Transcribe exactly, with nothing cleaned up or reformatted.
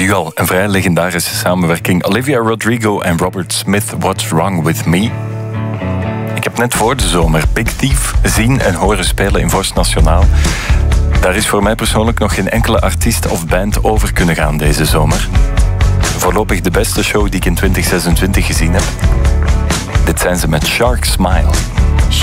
duo, een vrij legendarische samenwerking. Olivia Rodrigo en Robert Smith, What's Wrong With Me? Ik heb net voor de zomer Big Thief zien en horen spelen in Vorst Nationaal. Daar is voor mij persoonlijk nog geen enkele artiest of band over kunnen gaan deze zomer. Voorlopig de beste show die ik in twintig zesentwintig gezien heb. Dit zijn ze met Shark Smile.